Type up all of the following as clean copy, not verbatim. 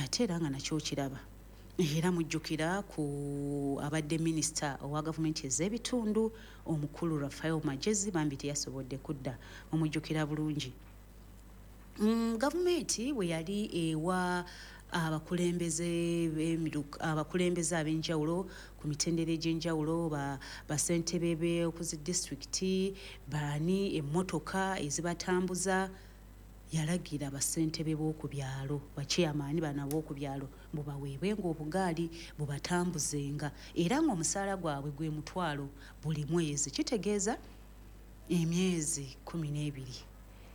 ate era nga nakyo kiraba era mujjukira ku abadde minisita owa gavumenti ez'ebitundu omukulu Rafael Magezi bambi teyasobodde kudda omujjukira bulungi. Gavumenti bwe yali ewa abakulembeze ab'enjawulo ku mitendera egy'enjawulo basentebe b'okuzi disitulikiti baani emmotoka ezibatambuza yalagira basentebe b'oku byalo bakyamaani bana b'oku byalo bubaweebwenga obugaali bubatambuzenga era ng'omusaala gwabwe gwe mutwalo buli mwezi kitegeeza emyezi 12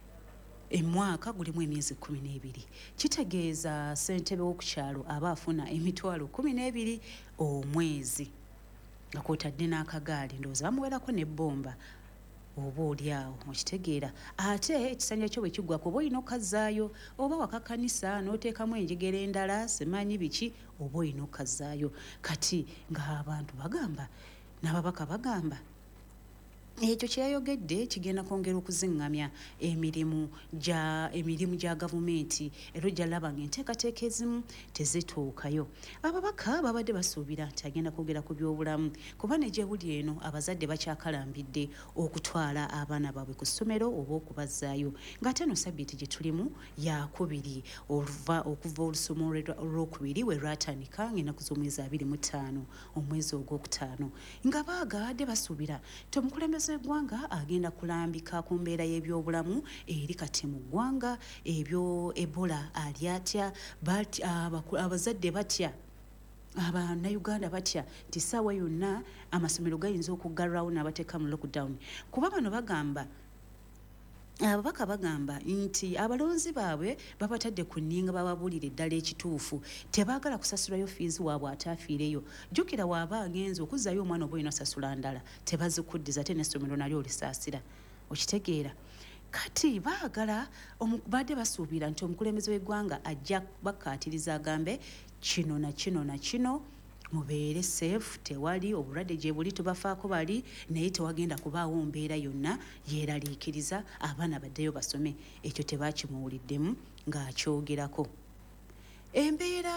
emwaka gulimu emyezi 12 kitegeeza ssentebe w'okukyalo aba afuna emitwalo 12 omwezi nga kwotadde n'akagaali ndowooza bamuwerako n'ebbomba oba oli awo okitegeera ate ekisanja kyo bwe kiggwako oba olina okazaayo oba wakakanisa n'oteekamu enjegera endala simanyi biki oba olina okazaayo kati ng'abantu bagamba n'ababaka bagamba ekyo kyeyayogedde kigenda kwongera okuzingamya emirimu gya gavumenti era ojjalaba ng'enteekateeka ezimu tezituukayo. Ababaka babadde basuubira nti agenda kwogera ku byobulamu kuba ne gye buli eno abazadde bakyakalambidde okutwala abaana baabwe ku ssomero oba okubazaayo ng'ate no sabbiiti gye tulimu yakubiri okuva olusomo olwokubiri we lwatandika ng'ennaku z'omwezi 25 omwezi ogwokutaano nga baagadde basuubira nti omukulembeze eggwanga agenda kulambika ku mbeera y'ebyobulamu eri kati mu ggwanga ebyo Ebola ali atya abazadde batya Abannayuganda batya nti ssaawa yonna amasomero gayinza okuggalwawo n'abateeka mu lockdown kuba bano bagamba ababaka bagamba nti abalonzi baabwe babatadde ku nninga bababuulira eddala ekituufu tebaagala kusasulwayo fiizi waabwe ataafiireyo jjukira waaba agenza okuzzayo omwana oba olina sasula ndala tebazikuddiza ate n'essomero nalyo olisaasira okitegeera kati baagala badde basuubira nti omukulembeze w'eggwanga ajja bakkaatiriza agambe kino na kino na kino mubeere safe tewali obulwadde gye buli tubafaako bali naye tewagenda kubaawo mbeera yonna yeeraliikiriza abaana baddeyo basome ekyo tebakimuwuliddemu ng'akyogerako embeera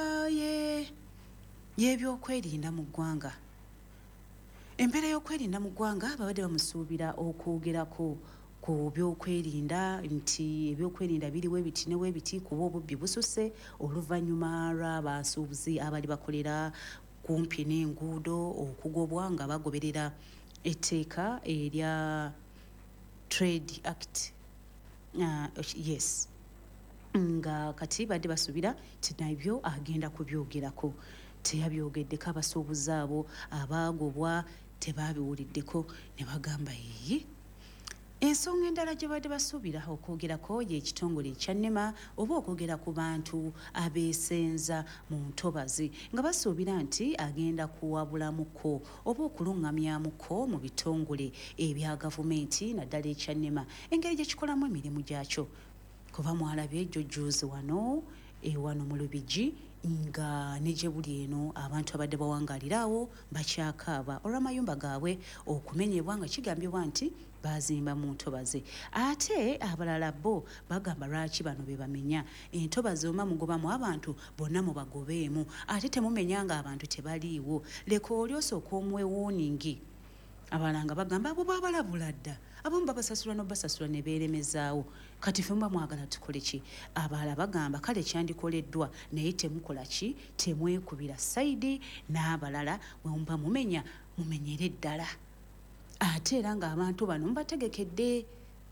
y'ebyokwerinda mu ggwanga babadde bamusuubira okwogerako ku byokwerinda nti ebyokwerinda biriwo ebiti ne webiti kuba obubbi bususse oluvannyuma lw'abasuubuzi abali bakolera kumpi n'enguudo okugobwa nga bagoberera etteeka erya Trade Act yes nga kati badde basuubira nti nabyo agenda kubyogerako teyabyogeddeko abasuubuzi abo abaagobwa tebaabiwuliddeko ne bagamba yiyi ensonga endala gye badde basuubira okwogerako y'ekitongole ekya NEMA oba okwogera ku bantu abeesenza mu ntobazi nga basuubira nti agenda kuwabulamuko oba okulungamyamuko mu bitongole ebya gavumenti naddala ekya NEMA engeri gye kikolamu emirimu gyakyo kuba mwalabye jjujjuuzi wano mu Lubigi nga ne gye buli eno abantu abadde bawangaalirawo bakyakaaba olw'amayumba gaabwe okumenyebwa nga kigambibwa nti bazimba mu ntobazi ate abalala bo bagamba lwaki bano be bamenya entobazi oma mugobamu abantu bonna mubagobeemu ate temumenya nga abantu tebaliiwo leka oli osooka omuwewooningi abalanga bagamba abo babalabula dda abamu babasasula n'obasasula ne beeremezaawo kati ffe muba mwagala tukole ki abalala bagamba kale kyandikoleddwa naye temukola ki temwekubira sayidi n'abalala bwe muba mumenya mumenyere ddala ate era ng'abantu bano mubategekedde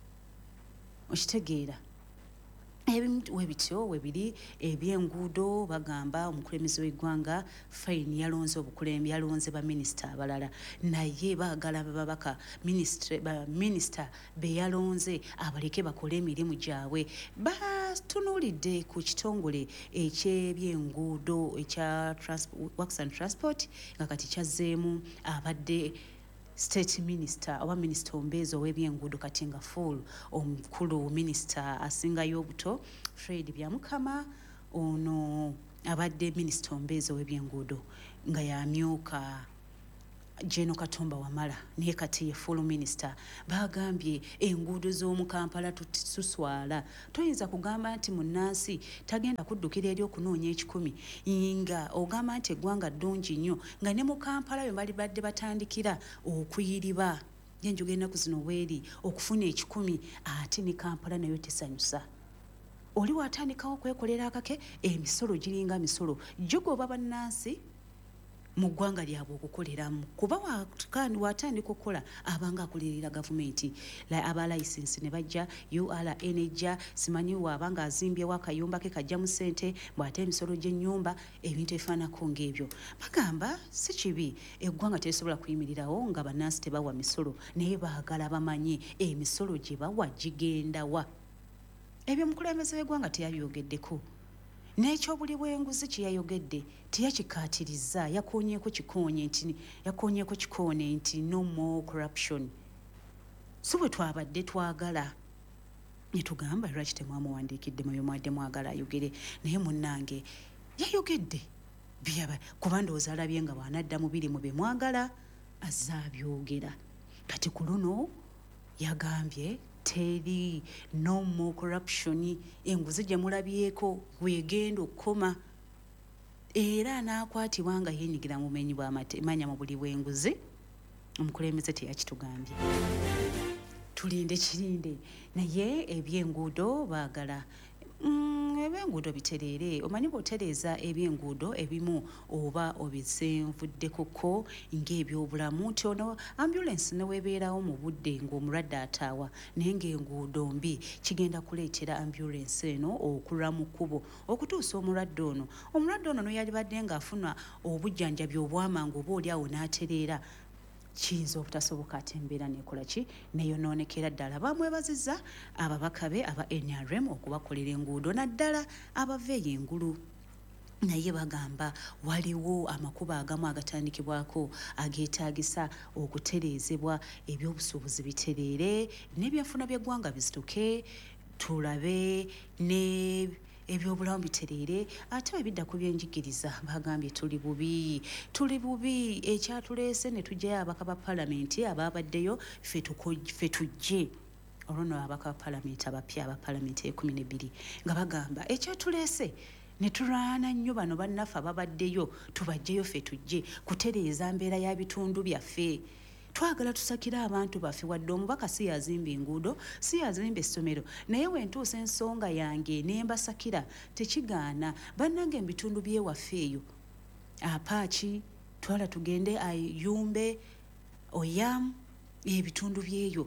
okitegeera ebimu webityo webiri ebyenguudo bagamba omukulembeze w'eggwanga fine yalonze baminisita abalala naye baagala babaka minisita be yalonze abaleke bakole emirimu gyabwe batunuulidde ku kitongole eky'ebyenguudo ekya Works and Transport nga kati kyazzeemu abadde State Minister oba Minister ombeezi ow'ebyenguudo kati nga full omukulu Minister asingayo obuto Fred Byamukama ono abadde Minister ombeezi ow'ebyenguudo nga yamyuka Jeno Katumba Wamala niye kati ye full minister bagambye enguudo z'omu Kampala tususwala toyinza kugamba nti munnansi tagenda kuddukira eri okunoonya ekikumi nga ogamba nti eggwanga ddungi nnyo nga ne mu Kampala bwe bali badde batandikira okuyiriba yenjuga ennaku zino weeri okufuna ekikumi ate ne Kampala nayo tesanyusa oli watandikawo okwekolera akake emisolo giringa misolo jogoba bannansi mu ggwanga lyabwe okukoleramu kuba watandika okukola abanga akolerera gavumenti aba license ne bajja URA ejja simanyi wabanga azimbyewo akayumba ke kajja mu ssente bw'ate emisolo gy'ennyumba ebintu ebifaanako ng'ebyo bagamba si kibi eggwanga tesobola kuyimirirawo nga bannansi tebawa misolo naye baagala bamanye emisolo gye bawa gigendawa ebyo mukulembeze w'eggwanga teyabyogeddeko n'ekyobuli bw'enguzi kye yayogedde teyakikaatiriza yakoonyeeko kikoone nti no more corruption so bwe twabadde twagala ne tugamba lwaki temwamuwandiikidde mwe mwadde mwagala ayogere naye munnange yayogedde kuba ndowooza alabye nga bw'anadda mu biri mu bye mwagala azze abyogera kati ku luno yagambye teri no more corruption enguzi gye mulabyeko bwegenda okukoma era n'akwatibwa nga yeenyigira mu bumenyi bw'amanya mu buli bw'enguzi omukulembeze teyakitugambye tulinde kirinde naye eby'enguudo baagala eby'enguudo bitereere omanyi bw'otereeza eby'enguudo ebimu oba obisenvuddekoko ng'ebyobulamu nti ono ambulance neweebeerawo mu budde ng'omulwadde ataawa naye ng'enguudo mbi kigenda kuleetera ambulance eno okulwa mu kkubo okutuusa omulwadde ono noyalibadde ng'afuna obujjanjabi obwamangu oba oli awo n'atereera kiyinza obutasoboka ate embeera nekola ki neyonoonekera ddala bamwebaziza ababaka be aba NRM okubakolera enguudo naddala abava eyo engulu naye bagamba waliwo amakubo agamu agatandikibwako ageetaagisa okutereezebwa ebyobusuubuzi bitereere n'ebyenfuna by'eggwanga bizituke tulabe ebyobulamu bitereere ate bwe bidda ku byenjigiriza bagambye tuli bubi ekyatuleese ne tujjayo abaka ba palamenti abaabaddeyo ffe tujje olwono abaka ba palamenti abapya aba palamenti 12 nga bagamba ekyatuleese ne tulwana nnyo bano bannaffe ababaddeyo tubajjeyo ffe tujje kutereeza mbeera ya bitundu byaffe twagala tusakira abantu baffe wadde omubaka si yazimba enguudo si yazimba essomero naye wentuusa ensonga yange nembasakira tekigaana bannange mu bitundu byewaffe eyo apaaki twala tugende ayumbe oyamu ebitundu byeyo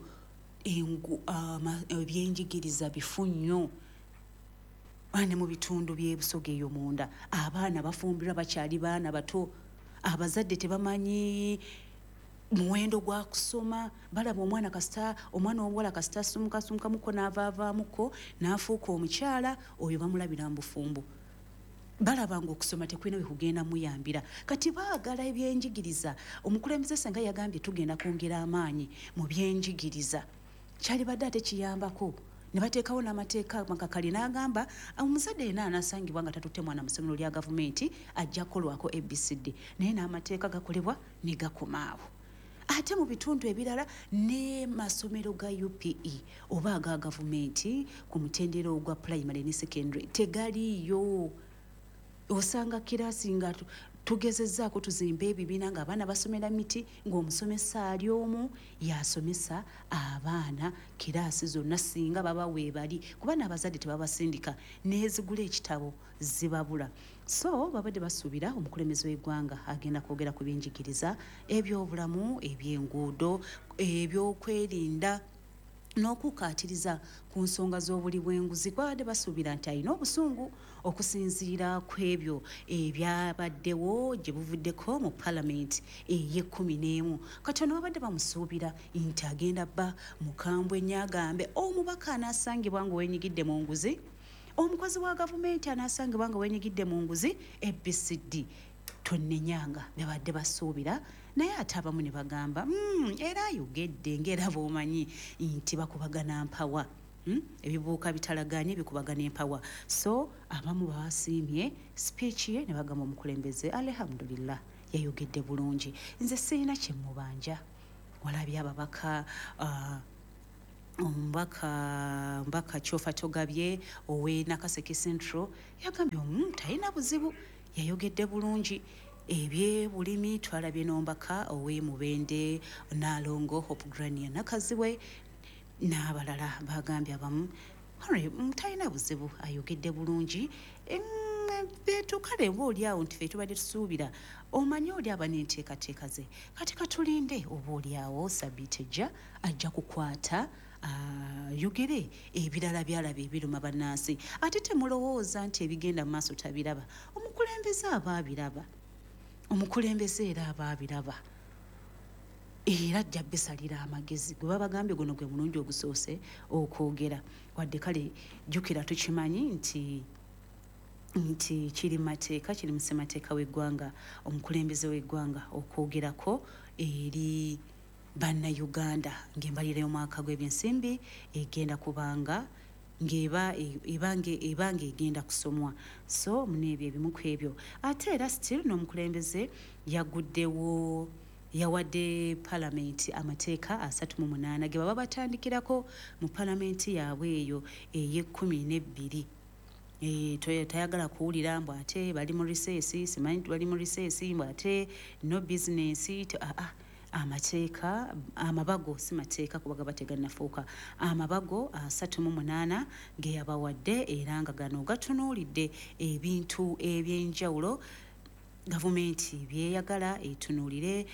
ebyenjigiriza bifu nnyo ane mu bitundu by'ebusoga eyo munda abaana bafumbirwa bakyali baana bato abazadde tebamanyi muwendo gwa kusoma balaba omwana omuwala kasita asumukasumukamuko n'avaavaamuko n'afuuka omukyala oyo bamulabira mu bufumbo balaba ng'okusoma tekulina bwe kugenda muyambira kati baagala ebyenjigiriza omukulembeze senga yagambye tugenda kwongera amaanyi mu byenjigiriza kyali badde ate kiyambako ne bateekawo n'amateeka makakali n'agamba omuzadde yenna anasangibwa nga tatutte mwana mu ssomero lya gavumenti ajja kukolwako ABCD naye n'amateeka gakolebwa ne gakomaawo ate mu bitundu ebirala ne masomero ga UPE oba aga gavumenti ku mutendera ogwa primary ne secondary tegaliyo osanga kirasi nga tugezezzaako tuzimba ebibiina ng'abaana basomera miti ng'omusomesa ali omu yasomesa abaana kiraasi zonna singa baba weebali kuba n'abazadde tebabasindika n'ezigula ekitabo zibabula so babadde basuubira omukulembeze w'eggwanga agenda kwogera ku byenjigiriza ebyobulamu eby'enguudo ebyokwerinda n'okukaatiriza ku nsonga z'obuli bw'enguzi babadde basuubira nti alina obusungu okusinziira ku ebyo ebyabaddewo gye buvuddeko mu palamenti ey'11 kati ono babadde bamusuubira nti agenda bba mukambwe nnyo agambe omubaka anaasangibwa nga weenyigidde mu nguzi omukozi wa gavumenti anaasangibwa nga weenyigidde mu nguzi ABCD tonnenyanga babadde basuubira naye ate abamu ne bagamba era ayogedde ng'era bw'omanyi nti bakubagana mpawa ebibuuka bitalaganye bikubagana empawa so abamu basiimye speech ye ne bagamba omukulembeze alhamdulillah yayogedde bulungi. Nze sirina kye mubanja. Walabye ababaka omubaka Kyofa Togabye ow'e Nakaseke Central yagambye omuntu talina buzibu, yayogedde bulungi. Ebyebulimi twalabye n'omubaka ow'e Mubende, Nalongo, Hope Grania Nakaziwe n'abalala bagambye abamu talina buzibu, ayogedde bulungi. Betukale obaoliawo nti ffe tubadde tusuubira omanyi oli aba n'enteekateeka ze, kati katulinde obaoliawo Sabbiiti ejja ajja kukwata yogere ebirala byalaba ebiruma bannansi. Ate temulowooza nti ebigenda mu maaso tabiraba. Omukulembeze aba abiraba, omukulembeze era aba abiraba, era ajja bisalira amagezi. Gwe babagambye guno gwe mulungi ogusoose okwogera, wadde kale jjukira tukimanyi nti kiri mateeka, kiri musemateeka w'eggwanga omukulembeze w'eggwanga okwogerako eri bannayuganda ng'embalira y'omwaka gw'ebyensimbi egenda kubanga ng'eba ng'egenda kusomwa. So muneebyo ebimu ku ebyo. Ate era still n'omukulembeze yawadde palamenti amateeka 38 ge baba batandikirako mu palamenti yaabwe eyo ey'12. Tayagala kuwulira mbu ate bali mu riseesi, simanyi bali mu riseesi mbu ate no business. Amateeka amabago si mateeka kubaga bategannafuuka. Amabago 38 ge yabawadde era nga gano gatunuulidde ebintu eby'enjawulo gavumenti byeyagala etunuulire.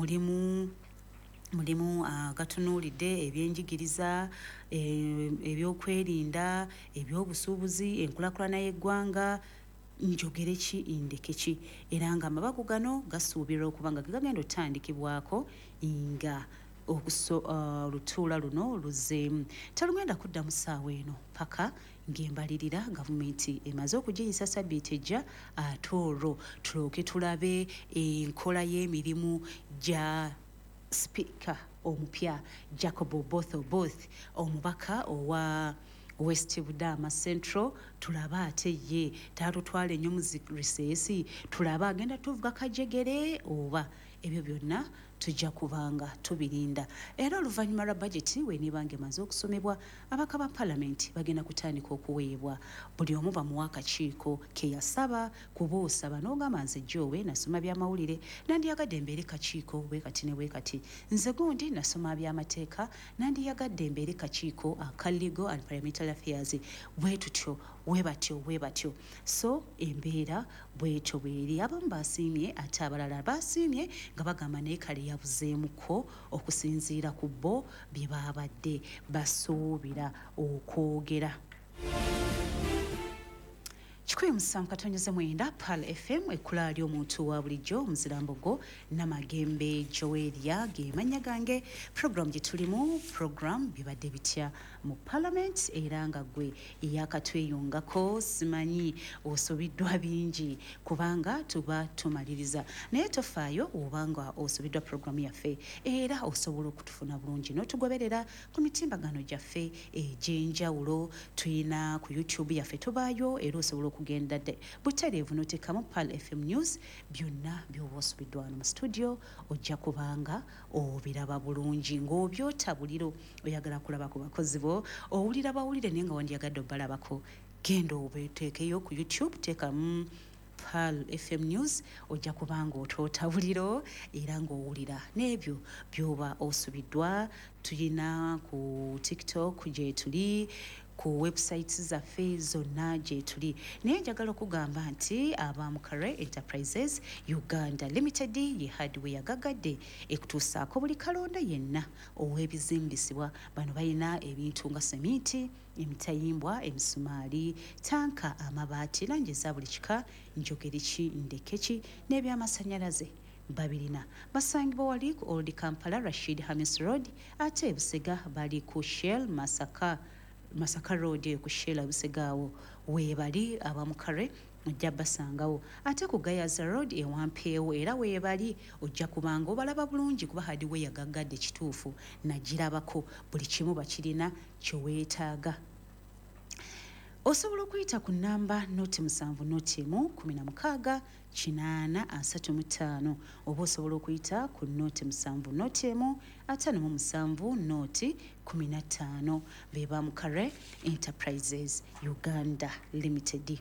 Mulimu gatunuulidde ebyenjigiriza, ebyokwerinda, ebyobusuubuzi, enkulaakulana y'eggwanga, njogere ki ndeke ki. Era nga amabago gano gasuubirwa okuba nga gagenda otandikibwako nga olutuula luno luzzeemu. Talugenda kuddamu ssaawa eno paka ng'embalirira gavumenti emaze okugiyisa Sabbiiti ejja, ate olwo tulooke tulabe enkola y'emirimu gya sipiika omupya Jacob Oboth, omubaka owa West Budama Central. Tulaba ate ye tatutwala ennyo mu riseesi, tulaba agenda tuvuga kajegere oba. Ebyo byonna tujja kubanga tubirinda. Era oluvannyuma lwa bajeti w'eniibanga emaze okusomebwa, abaka ba palamenti bagenda kutandika okuweebwa. Buli omu bamuwa akakiiko ke yasaba, kuba osaba n'ogamba nze Jowe nasoma by'amawulire, nandiyagadde mbeere kakiiko bwe kati ne bwe kati. Nze gundi nasoma by'amateeka, nandiyagadde mbeere kakiiko aka Legal and Parliamentary Affairs. Bwe tutyo bwe batyo. So embeera bwetyo bweri. Abamu basiimye ate abalala basiimye nga bagamba naye kale yabuzeemuko okusinziira ku bo bye babadde basuubira okwogera. 107.9 Pal FM ekkula ly'omuntu wa bulijjo Muzirambogo Namagembe Joelia ge mannya gange. Program gye tulimu program bibadde bitya mu Parliament era nga gwe yakatweyungako simanyi osobiddwa bingi kubanga tuba tumaliriza naye tofaayo obanga osobiddwa program yaffe era osobola okutufuna bulungi n'otugoberera ku mitimbagano gyaffe egy'enjawulo. Tuyina ku YouTube yaffe tubaayo era osobola okugenda butereevu n'oteekamu Pal FM News. Byonna by'oba osobiddwa wano mu studio ojja kubanga obiraba bulungi ng'obyota buliro. Oyagala kulaba ku bakozi bo owulira bawulire naye nga wandiyagadde obalabako, genda obeteekeyo ku YouTube teekamu Pal FM News ojja kubanga otoota buliro era ng'owulira n'ebyo by'oba osubiddwa. Tuyina ku TikTok gye tuli, ku websites zaffe zonna gye tuli. Naye njagala okugamba nti Abamukare Enterprises Uganda Limited ye hardware yagagadde ekutuusaako buli kalonda yenna ow'ebizimbisibwa. Bano balina ebintu nga seminti, emitayimbwa, emisumaali, tanka, amabaati, langi eza buli kika, njogere ki ndeke ki n'ebyamasannyalaze babirina. Basangibwa wali ku Old Kampala Rashid Hamis Road, ate Busega bali ku Shell Masaka Road ku Shell Busegaawo weebali Abamukare ojja basangawo. Ate ku Gayaza Road ewampeewo era weebali ojja kubanga obalaba bulungi kuba hardware yagagadde kituufu nagirabako buli kimu bakirina kye weetaaga. osobola okuyita ku nnamba noti 7 16 oba osobola okuyita ku noti 7 57 15 beba Mukare Enterprises Uganda Limited.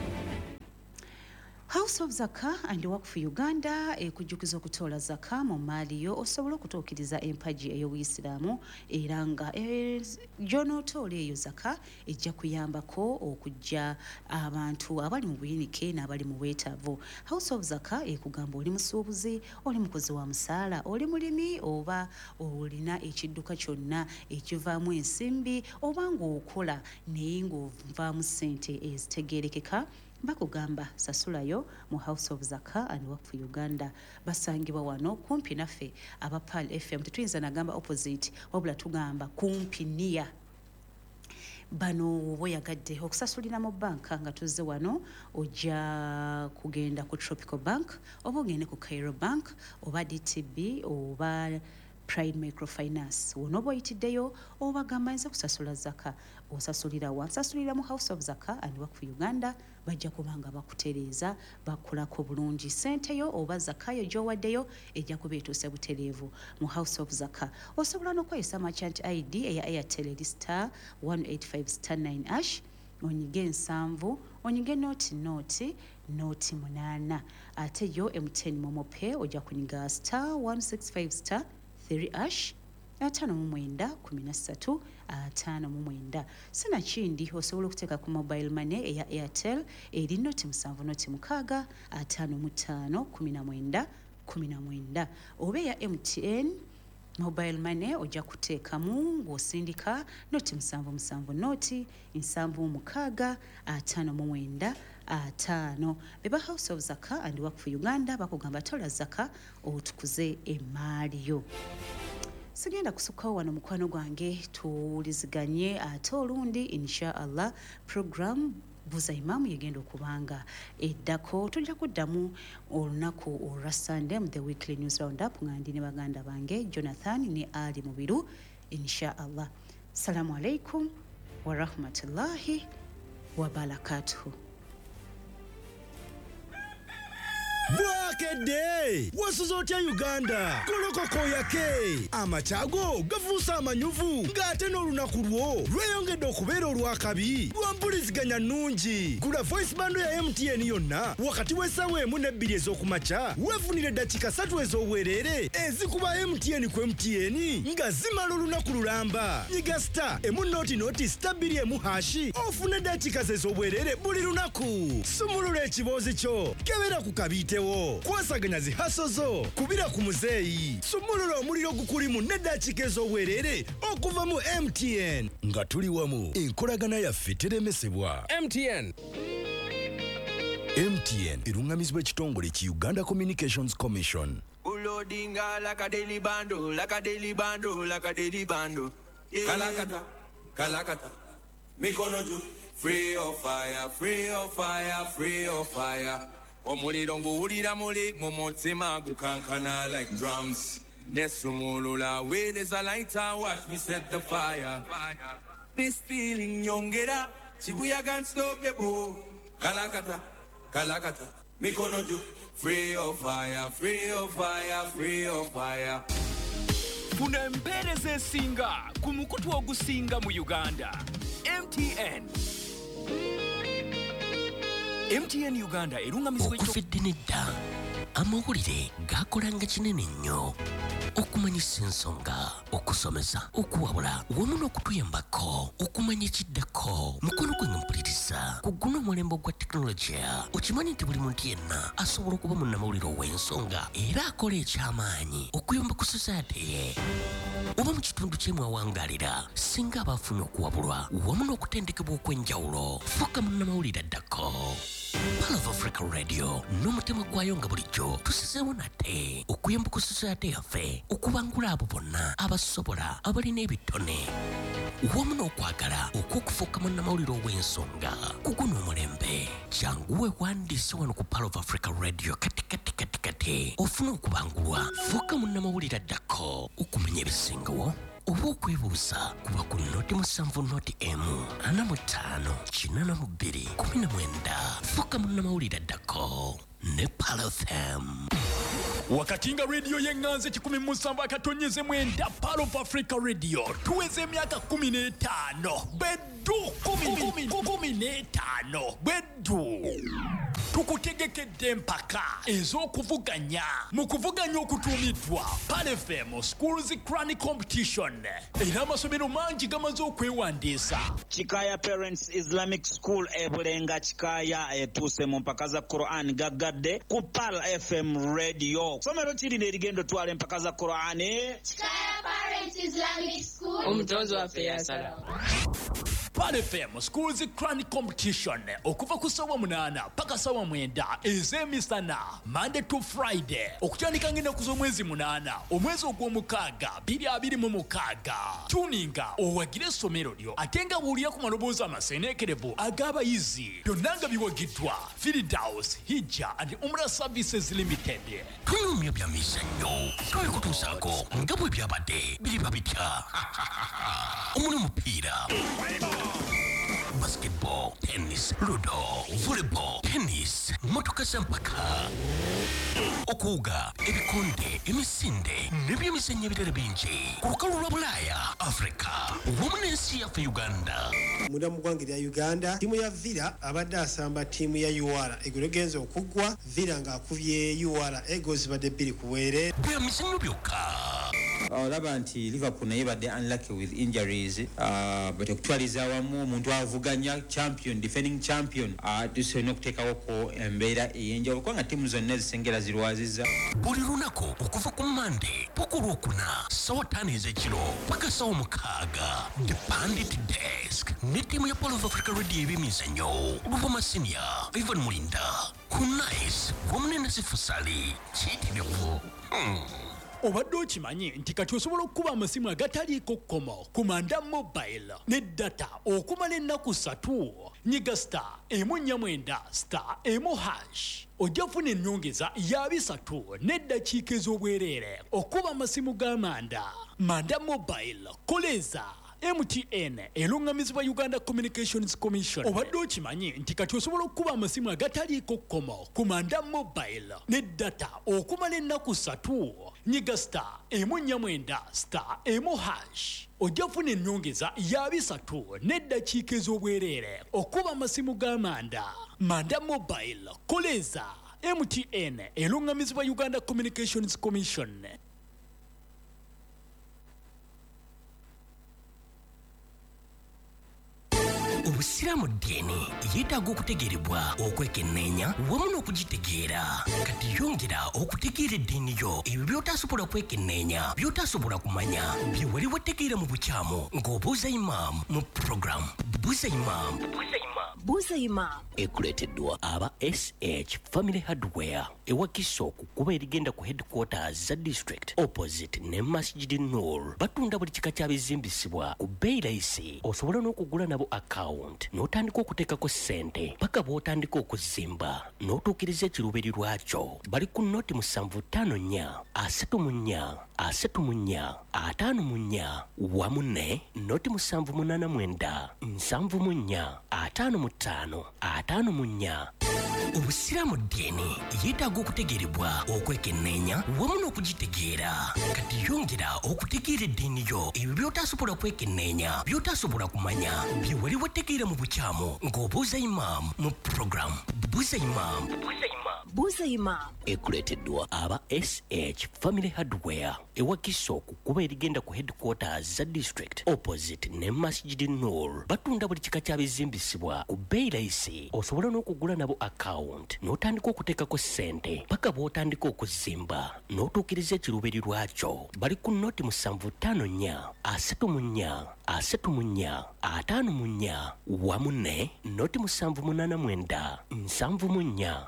House of Zaka and Waqf Uganda ekujjukiza okutoola zaka mu maali yo osobola okutuukiriza empaji ey'Obuyisiraamu era nga gy'onootoola eyo zaka ejja kuyambako okujja abantu abali mu buyinike n'abali mu bwetaavu. House of Zaka ekugamba oli musuubuzi, oli mukozi wa musaala, oli mulimi oba olina ekidduka kyonna ekivaamu ensimbi oba ng'okola naye ng'ovaamu ssente ezitegeerekeka, bakugamba sasulayo mu House of Zaka and Waqf Uganda. Basangibwa wano kumpi naffe aba Pearl FM. Tetuyinza nagamba opposite wabula tugamba kumpi niya. Bano boyagadde okusasulira mu banka nga tuzze wano ojja kugenda ku Tropical Bank oba ogende ku Cairo Bank oba DTB oba Pride Microfinance. Wonoba oyitiddeyo obagamba nze kusasula zaka osasulira wa sasulira mu House of Zaka and Waqf Uganda bajja kubanga bakutereeza bakolako bulungi sente yo oba zakayo gy'owaddeyo ejja kubeetuusa butereevu mu House of Zaka. Osobola n'okweyisa merchant ID eya Airtel star 185 star 9 hash onyige 7 onyige noti 8 ate yo M10 Momo Pay ojja kunyiga star 165 star 3 hash 513 sina kindi osobola okuteeka ku mobile money eya Airtel eri noti 7 55 oba eya MTN mobile money ojja kuteekamu ng'osindika noti 7 noti 76 beba House of Zaka and Waqf Uganda bakugamba tola zaka otukuze emaali yo. Sigenda kusukkawo wano mukwano gwange tuwuliziganye ate olundi insha Allah program Buza Imamu yegenda okubanga eddako. Tujja kuddamu olunaku olwa Sunday mu the weekly news roundup nga ndi ne baganda bange Jonathan ne Ali Mubiru insha Allah. Salamu alaikum wa rahmatullahi wa barakatuhu. Bwakede wasuzotya Uganda kolokoko yake amachago gavusa amanyuvu ngate n'olunaku lwo lweyongedde okubeera olwakabi lwampuliziganya nungi. Gula voice bando ya MTN yonna wakati w'essaawa 1 ne 2 ez'okumakya weefunire dakika 3 ez'obwereere ezikuba MTN ku MTN nga zimala olunaku lulamba. Nyiga star noti star 2 hashi ofune dakika ez'obwereere buli lunaku. Sumulula ekiboozi kyo kebera ku kabitewo kwasaganya zihasozo kubira ku muzeeyi. Sumulula omuliro gukulimu ne dakika ez'obwereere okuva mu MTN nga tuli wamu enkolagana yaffe teremesebwa. MTN erungamizibwa ekitongole ki Uganda Communications Commission. Ulodinga like a daily bando, like a daily bando, like a daily bando. Yeah. Kalakata, mikonoju. Free of fire, free of fire, free of fire. Omuliro nguwulira muli mumutima gukankana like drums. Nesumulula where there's a lighter, watch me set the fire. This feeling yongera, chibuya can't stop the bow. Kalakata, mikonoju. Free of fire, free of fire, free of fire. Funa empeereza esinga ku mukutu ogusinga mu Uganda. MTN Uganda erungamizibwa okufedde nedda amawulire gakolanga kinene nnyo okumanyisa ensonga okusomesa okuwabula wamu n'okutuyambako okumanya ekiddako mukono gwe mpuliriza ku guno omulembe gwa tekinologiya. Okimanyi nti buli muntu yenna asobola okuba munnamawulire ow'ensonga era akola ekyamaanyi okuyamba ku society ye oba mu kitundu kyemwawangaalira singa aba afunye okuwabulwa wamu n'okutendekebwa okw'enjawulo. Fuuka munnamawulire addako. Pearl of Africa Radio n'omutima gwayo nga bulijjo tusizeewo nate okuyamba ku society yaffe okubangula abo bonna abasobola abalina ebitone wamu n'okwagala okw'okufuuka munnamawulire ow'ensonga ku guno omulembe. Jangu weewandiise wano ku Pearl of Africa Radio kati ofuna okubangulwa. Fuuka munnamawulire addako okumanya ebisingawo oba okwebuuza kuba ku noti 7 ana 5 8 19 fuka munnamawulire addako ne Palo FM. Wakati nga radio yenganze 17 akatonyeze mwenda Palo of Africa Radio tuweze emyaka 15 beddu 15 beddu tukutegekedde mpaka ez'okuvuganya mu kuvuganya okutuumiddwa Palo FM Schools Crani Competition era amasomero mangi gamaze okwewandiisa. Chikaya Parents Islamic School Ebulenga Chikaya etuuse mu mpaka za Quran gaggadde ku Palo FM Radio. Somero kirina erigendo twala empaka za Quran. Chikaya Parents Islamic School omutonzi waffe yasala. Palo FM Schools Crani Competition okuva ku ssaawa 8 paka ssaawa 9 ez'emisana Monday to Friday okutandika ng'ennaku z'omwezi 8 omwezi ogw'omukaaga 2026. Tuninga owagire essomero lyo ate nga buulira ku maloboozi amaseeneekerevu ag'abayizi byonna nga biwagiddwa Firdaus Hijja and Umrah Services Limited. Tuyumya bya mizannyo twekutuusaako nga bwe byabadde biriba bitya omuli omupiira, basketball, tennis, ludo, volleyball, tennis, motoka z'empaka, okuwuga, ebikonde, emisinde n'ebyemizannyo ebirala bingi ku lukalu lwa Bulaaya, Africa wamu n'ensi yaffe Uganda. Munda mu ggwanga lya Uganda ttiimu ya Villa abadde asamba ttiimu ya UR eggulo genza okuggwa Villa ng'akubye UR Eagles badde 2 ku bwere. Bya mizannyo byokka. Olaba nti Liverpool naye badde unlucky with injuries but okutwaliza awamu omuntu avuganya champion defending champion tusobola okuteekawo ko embeera ey'enjawulo kubanga ttiimu zonna zisengera zirwazizza. Buli lunaku okuva ku Monday paka Olwokuna ssaawa 5 ez'ekiro paka ssaawa 6 The Bandit Desk ne ttiimu ya Palo of Africa Radio ebyemizannyo Luvuma Senior Ivan Mulinda Kunais wamu ne Nasifu Sali kiyitirivu. Obadde okimanyi nti kati osobola okukuba amasimu agataliiko kkomo ku Manda Mobile ne data okumala ennaku 3 nyiga *149*1#. Ojja kufuna ennyongeza ya 3 n'eddakiika ez'obwereere okuba amasimu g'amanda. Manda Mobile koleza MTN elungamizibwa Uganda Communications Commission. Obadde okimanyi nti kati osobola okukuba amasimu agataliiko kkomo ku Manda Mobile ne data okumala ennaku 3 nyiga *149*1#. Ojja kufuna ennyongeza ya 3 n'eddakiika ez'obwereere okuba amasimu g'amanda. Manda Mobile koleza MTN elungamizibwa Uganda Communications Commission. Obusiraamu ddiini yeetaaga okutegeerebwa okwekenneenya wamu n'okugitegeera. Kati yongera okutegeera eddiini yo ebyo by'otaasobola kwekenneenya by'otaasobola kumanya bye wali wategeera mu bukyamu ng'obuuza imam mu program Buuza Imam. Ekuleeteddwa aba SH Family Hardware ewa Kisoku kuba erigenda ku headquarters za district opposite ne Masjid Noor. Batunda buli kika kyabizimbisibwa ku bbeeyi layisi. Osobola n'okugula nabo account n'otandika okuteekako ssente paka bw'otandika okuzimba n'otuukiriza ekiruubiri lwakyo. Bali ku noti 754 34 34 54 wamu ne noti 789 74 55 54. Obusiraamu ddiini yeetaaga okutegeerebwa okwekenneenya wamu n'okugitegeera. Kati yongera okutegeera eddiini yo ebyo by'otaasobola kwekenneenya by'otaasobola kumanya bye wali wategeera mu bukyamu ng'obuuza imam mu program Buuza Imam. Ekuleeteddwa aba SH Family Hardware ewa Kisoku kuba erigenda ku headquarters za district opposite ne Masjid Noor. Batunda buli kika kyabizimbisibwa ku bbeeyi layisi. Osobola n'okugula nabo account n'otandika okuteekako ssente paka bw'otandika okuzimba n'otuukiriza ekiruubiri lwakyo. Bali ku noti 754 34 34 54 wamu ne noti 789 74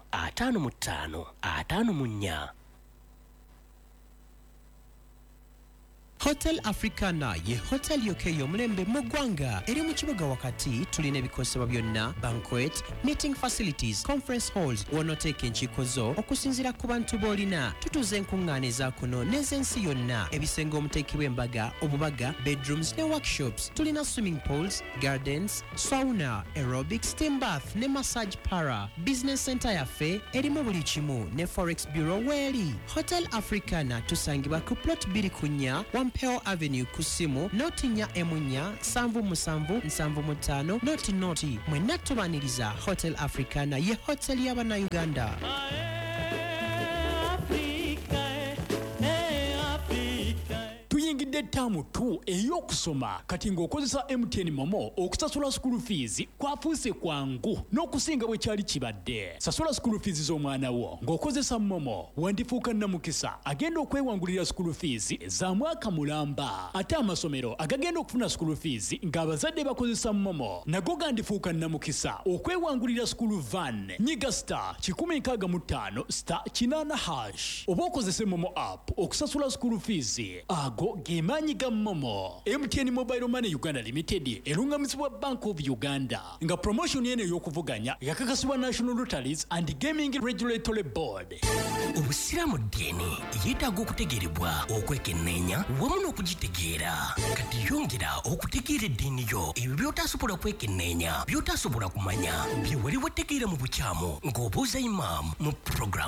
55 54. Hotel Africana ye hotel yoke yomulembe mu ggwanga eri mu kibuga wakati tulina ebikosebwa byonna banquet meeting facilities conference halls wonoteeka enkiiko zo okusinziira ku bantu b'olina tutuze enkuŋŋaaniza kuno n'ez'ensi yonna ebisenge omuteekebwa embaga obubaga bedrooms ne workshops tulina swimming pools gardens sauna aerobic steam bath ne massage para business center yaffe erimu buli kimu ne forex bureau weeri Hotel Africana tusangibwa ku plot 2 Wampeo Avenue ku simu noti 47775 noti mwenna tubaniriza Hotel Africana ye hotel y'Abannayuganda. tuyingidde ttaamu 2 ey'okusoma kati ng'okozesa MTN Momo okusasula school fees kwafuuse kwangu n'okusinga bwe kyali kibadde. Sasula school fees z'omwana wo ng'okozesa Momo wandifuuka nnamukisa agenda okwewangulira school fees za mwaka mulamba. Ate amasomero agagenda okufuna school fees ng'abazadde bakozesa Momo nago gandifuuka nnamukisa okwewangulira school van. Nyiga star 165 star 8#. Oba okozese Momo app okusasula school fees ago gemaanyi ga Momo. MTN Mobile Money Uganda Limited erungamizibwa Bank of Uganda nga promotion eno ey'okuvuganya yakakasibwa National Lotteries and Gaming Regulatory Board. Obusiraamu ddiini yeetaaga okutegeerebwa okwekenneenya wamu n'okugitegeera kati yongera okutegeera eddiini yo ebyo by'otaasobola kwekenneenya by'otaasobola kumanya bye wali wategeera mu bukyamu ng'obuuza imam mu program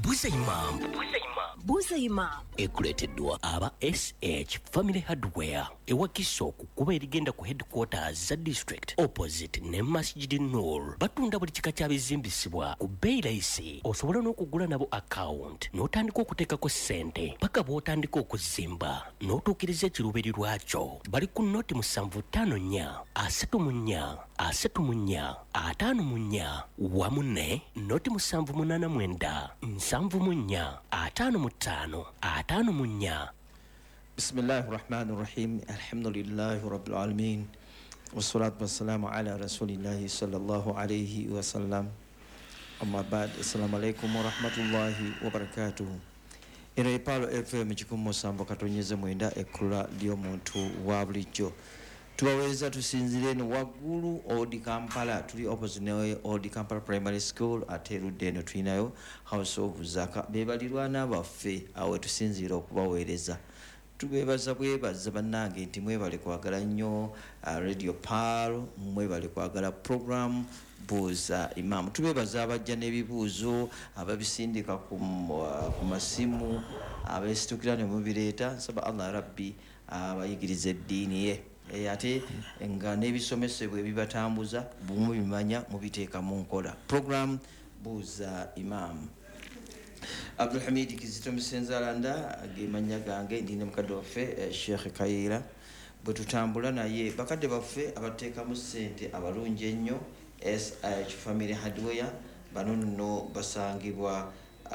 Buuza Imam ekuleeteddwa aba SH Family Hardware ewakiso kukuba erigenda ku headquarters za district opposite ne Masjid Noor. Batunda buli kika kyabizimbisibwa ku bbeeyi layisi osobola n'okugula nabo account n'otandika okuteekako ssente paka bw'otandika okuzimba n'otuukiriza ekiruubirirwa kyo. Bali ku noti 754 34 34 54 wamu ne noti 789 74 55 54. بسم الله الرحمن الرحيم الحمد لله رب العالمين والصلاة والسلام على رسول الله صلى الله عليه وسلم أما بعد السلام عليكم ورحمة الله وبركاته. Ino ipalo FM chikumu sambo katonyeze mwenda ekula liyo muntu wabulijjo. Tuwaweza tusinzireni wagulu Odi Kampala tuli opposite ne Odi Kampala Primary School aterudde eno tulinayo House of Zaka bebalirwana baffe awe tusinzira okubaweereza. Tubebaza bwebaza bannange nti mwebale kwagala nnyo Radio Pearl mwebale kwagala program Buuza Imam. Tubebaza abajja n'ebibuuzo ababisindika ku masimu abesitukira ne mubireeta saba Allah Rabbi abayigiriza eddiini ye. Ate nga n'ebisomesebwa ebibatambuza bumubimanya mubiteeka mu nkola. Program Buuza Imam. Abdul Hamid Kizito Misenzalanda gemanya gange ndine mukadde waffe Sheikh Kaira bwe tutambula naye bakadde baffe abateekamu ssente abalungi ennyo SH Family Hardware bano nno basangibwa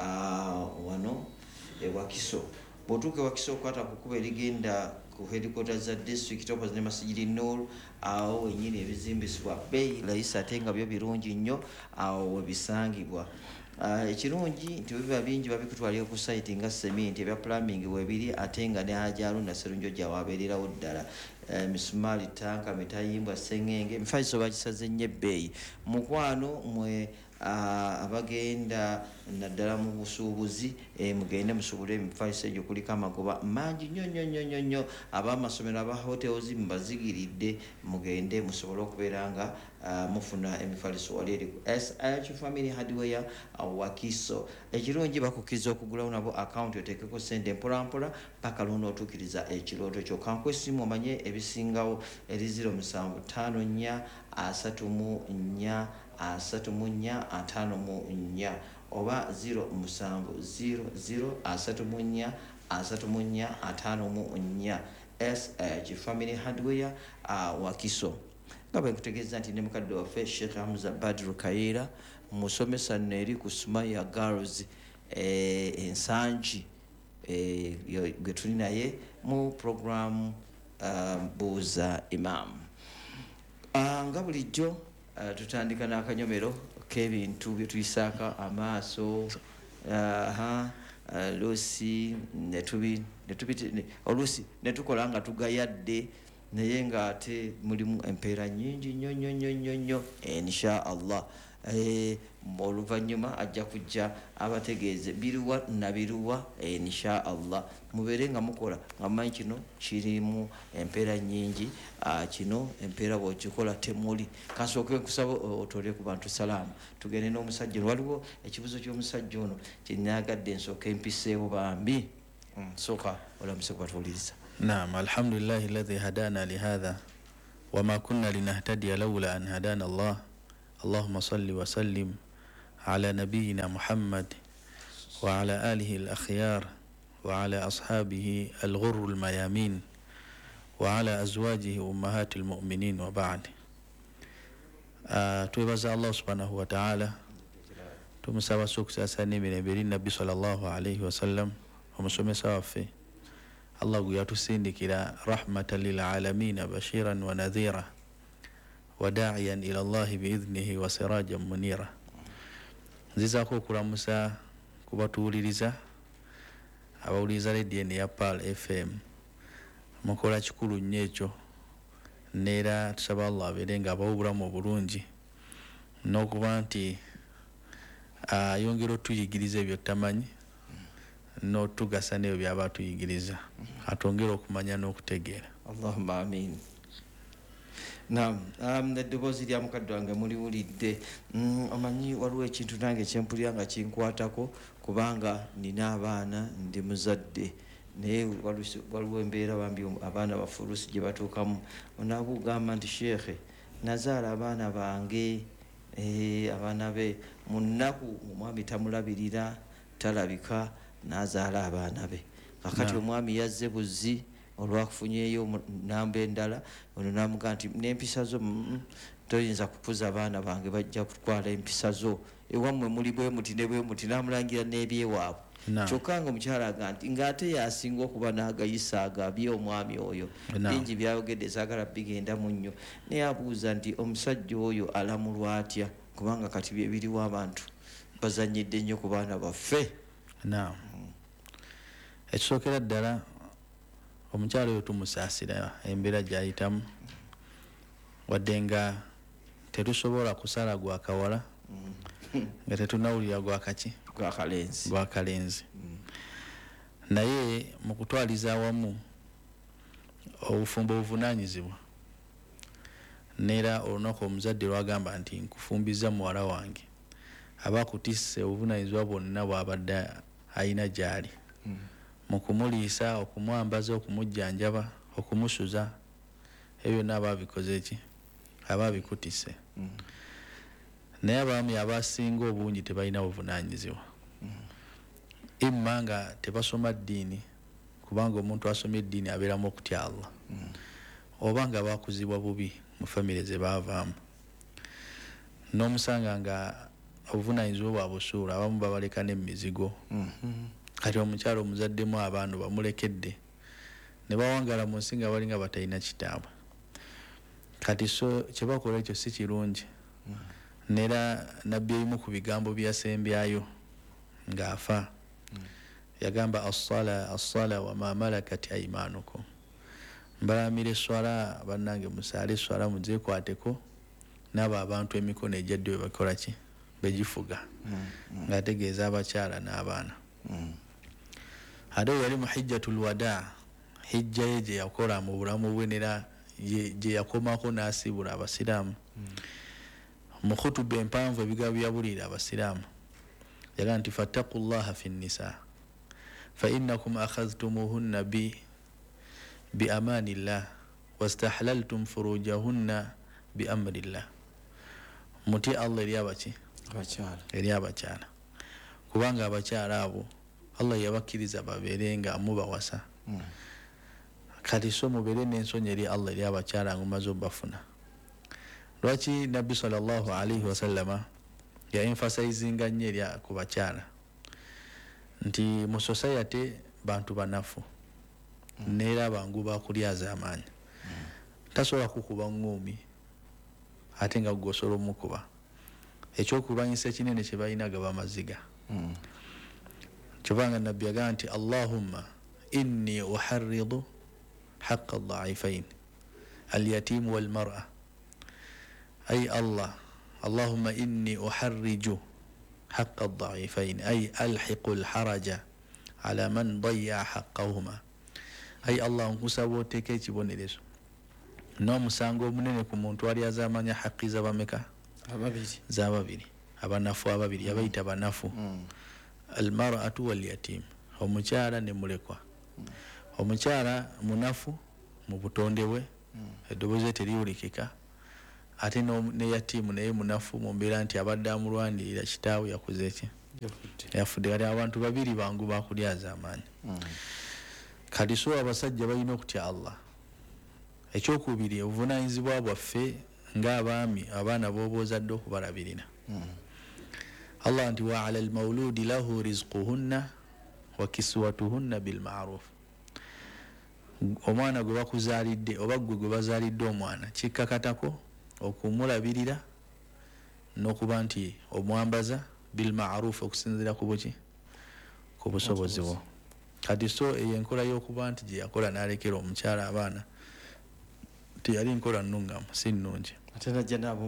wano ewakiso. Bw'otuuka ewakiso okwata kukuba erigenda ku headquarters za district opposite ne Masjid Noor awo wenyini ebizimbisibwa bbeeyi layisi ate nga byo birungi nnyo awo webisangibwa. Ekirungi nti biba bingi babikutwalira ku site nga cement ebya plumbing webiri ate nga ne hajalu na serunjo gya wabeererawo ddala misumali tanka mitayimbwa sengenge mfaiso bakisaze nnyo ebbeeyi mukwano mwe abagenda naddala mu busuubuzi mugende musubule emifaiso egyo kuliko amagoba mangi nnyo ab'amasomero aba hotels mbazigiridde mugende musobole okubeera nga mufuna emifaliso wali eri SH Family Hardware Wakiso. Ekirungi bakukkiriza okugulawo nabo account oteekeko ssente mpolampola paka luno otuukiriza ekirooto kyo. Kankwesimu omanye ebisingawo eri 0754 34 34 oba 0700 34 SH Family Hardware Wakiso. Nga bwe nkutegeeza nti ne mukadde waffe Sheikh Hamza Badru Kaira musomesa nno eri ku Sumaya Girls ensangi gwe tuli naye mu program Buuza Imam. Nga bulijjo tutandika n'akanyomero k'ebintu bye tuyisaaka amaaso luusi oluusi netukola nga tugayadde naye nga ate mulimu empeera nyingi nnyo insha allah. Oluvannyuma ajja kujja abategeeze biruwa na biruwa insha allah. Mubeere nga mukola nga manyi kino kirimu empeera nyingi, kino empeera bw'okikola temuli. Kansooke nkusaba otole ku bantu salaamu tugende n'omusajja ono. Waliwo ekibuzo ky'omusajja ono kyenyagadde nsooka empiseewo bambi. Sooka olamuse kubatuwuliriza. Naam, alhamdulillahi alladhi hadana lihadha wama kunna linahtadiya lawla an hadana Allah. Allahumma salli wa sallim ala nabiyyina Muhammad wa ala alihi al-akhyar wa ala ashabihi al-ghurr al-mayamin wa ala azwajihi ummahati al-mu'minin wa ba'd. Twebaza Allah subhanahu wa ta'ala, tumusaba suksasa n'emirembe eri Nabbi sallallahu alayhi wa sallam, omusomesa waffe. Allah gwe yatusindikira rahmatan lil alamin bashiran wa nadhira wa da'iyan ila Allah bi'idhnihi wa sirajan munira. Nzizaako okulamusa kubatuwuliriza abawuliriza radio ya Pearl FM. Mukola kikulu nnyo ekyo, neera tusaba Allah abeere nga abawa obulamu obulungi n'okuba nti ayongera otuyigiriza ebyo tamanyi n'otugasa n'ebyo byaba atuyigiriza, atongera okumanya n'okutegeera. Allahumma amin. Naam, eddoboozi lya mukadde wange muliwulidde. Omanyi waliwo ekintu nange kyempulira nga kinkwatako kubanga nina abaana ndi muzadde, naye waliwo embeera bambi abaana bafulusi gye batuukamu. Onaaba ogamba nti sheekhe nazaala abaana bange, abaana be mu nnaku omwami tamulabirira, talabika, nazaala abaana be. Kakati omwami yazze buzzi olwakufunyeeyo namba endala, ono namugaa nti n'empisa zo toyinza kukuza abaana bange, bajja kutwala empisa zo, ewammwe muli bwe muti ne bwe muti, namulangira n'ebyewaabwe. Kyokka nga omukyala aga nti ng'ate yasinga okuba n'agayisa agabye omwami oyo, bingi byayogedde saagala bigenda mu nnyo, naye abuuza nti omusajja oyo alamulwa atya, kubanga kati bye biriwo abantu bazannyidde nnyo ku baana baffe. Naam, ekisookera ddala omukyalo oyo tumusaasira embeera gy'ayitamu, wadde nga tetusobola kusala gwa kawala nga tetunawulira gwakalenzi, naye mu kutwaliza awamu obufumbo obuvunaanyizibwa, neera olunaku omuzadde lwagamba nti nkufumbiza muwala wange, aba akutisse obuvunaanyizibwa bwonna bw'abadde ayina gy'ali, mu kumuliisa, okumwambaza, okumujjanjaba, okumusuza, ebyo byonna aba abikoze ki? Aba abikutisse. Naye abaami abasinga obungi tebalina buvunaanyizibwa, imma nga tebasoma ddiini, kubanga omuntu asomye eddiini abeeramu okutya Allah, oba nga bakuzibwa bubi mu famire ze baavaamu, n'omusanga nga obuvunaanyizibwa bwa busuula, abamu babaleka n'emizigo. Kati omukyalo omuzaddemu abaana bamulekedde ne bawangala mu nsi nga balinga batalina kitaabwe. Kati so kyebakola ekyo si kirungi. Neera nabbi ebimu ku bigambo byasembyayo ng'afa yagamba assala wa ma malakat aymanukum, mbalamira esswala bannange musaale esswala muzeekwateko, n'abo abantu emikono ejjadde bwe bakola ki? Begifuga. Ng'ategeeza abakyala n'abaana. Ate yali mu hijjatul wadaa, hijja ye gye yakola mu bulamu bwe, neera gye yakomako n'asiibula abasiraamu. Mu khutuba empanvu ebigambo byabulira abasiraamu yaga nti fattaqullaha fi nnisa fa innakum akhadhtumuhunna bi amanillah wastahlaltum furujahunna bi amrillah. Muti Allah eri abaki? Eri abakyala, kubanga abakyala abo Allah yabakkiriza babeere nga mubawasa. Kati so mubeere n'ensonyi eri Allah eri abakyala nga mumaze obbafuna. Lwaki Nabbi sallallahu alaihi wasallama ya emphasizinga nnyo eri ku bakyala nti mu society bantu banafu, neera bangu bakulyaza amaanyi. Tasobola kukuba ngumi ate nga gusobola omukuba. Ekyokulwanyisa ekinene kye balina gaba amaziga. kyobanga nabbi agamba nti allahumma inni uharridu haqqa aldaifain alyatim walmara ay allah allahumma inni uharriju haqqa aldaifain ay alhiqu alharaja ala man dayya haqqahuma ay allah nkusaba oteeka ekibonerezo n'omusango omunene ku muntu ali azamanya haqqi zabameka zababiri abanafu ababiri yabayita banafu almar'atu walyatim omukyala ne mulekwa omukyala munafu mu butonde bwe eddoboozi teriwulikika ate ne yatiimu naye munafu mu mbeera nti abadde amulwanirira kitaawe yakoze eki yafudde kati abantu babiri bangu bakulyaza amaanyi kati so abasajja balina okutya allah ekyokubiri obuvunaanyizibwa bwaffe ng'abaami abaana b'oboozadde okubalabirira allah nti wa ala almauludi lahu rizquhunna wa kiswatuhunna bilmaruf omwana gwe bakuzaalidde oba gwe gwe bazaalidde omwana kikkakatako okumulabirira n'okuba nti omwambaza bilmaruf okusinziira ku buki ku busobozi bwo kati so eyo enkola y'okuba nti gye yakola n'alekera omukyala abaana teyali nkola nnungamu si nnungi ate najja naabo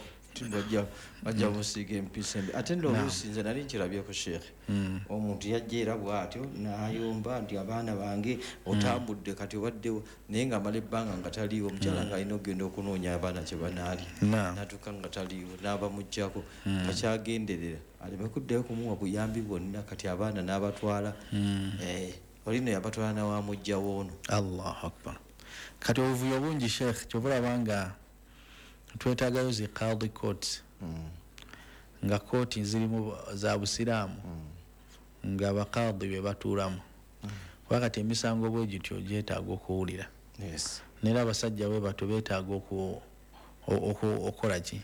bajja busiiga empisa embi ate ndowoosi nze nali nkirabyeko sheekhe omuntu yajja era bw'atyo n'ayomba nti abaana bange otambudde kati obaddewo naye ng'amala ebbanga nga taliiwo omukyala ng'alina okugenda okunoonya abaana kye banaali natuuka nga taliiwo n'abamuggyako akyagenderera aleme kuddayo kumuwa buyambi bwonna kati abaana n'abatwala olino yabatwala nawamugjawo ono allahu akbar kati obuvuyo bungi sheekh kyobulaba nga twetaagayo zi qadi courts nga kooti zirimu za busiraamu nga abaqadi be batuulamu kuba kati emisango bwe gityo gyetaaga okuwulira neera abasajja bwe bato beetaaga okukola ki